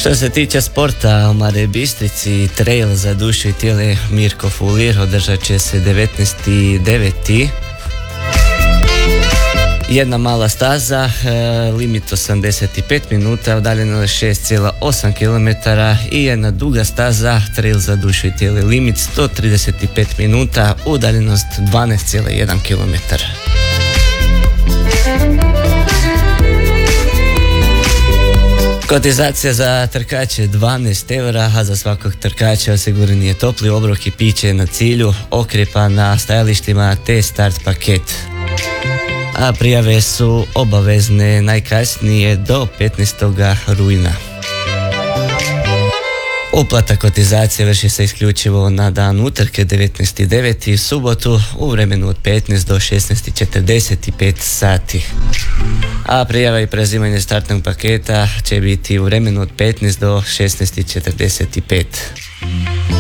Što se tiče sporta u Maroj Bistrici, trail za dušu i tijelo Mirko Fulir održat će se 19.9. Jedna mala staza, limit 85 minuta, udaljeno je 6,8 km i jedna duga staza, trail za dušu i tijelo, limit 135 minuta, udaljenost 12,1 km. Kotizacija za trkače 12 eura, a za svakog trkača osiguran je topli obrok i piće na cilju, okrepa na stajalištima te start paket. A prijave su obavezne najkasnije do 15. rujna. Uplata kotizacije vrši se isključivo na dan utrke 19.9. subotu u vremenu od 15 do 16.45 sati. A prijava i preuzimanje startnog paketa će biti u vremenu od 15 do 16.45.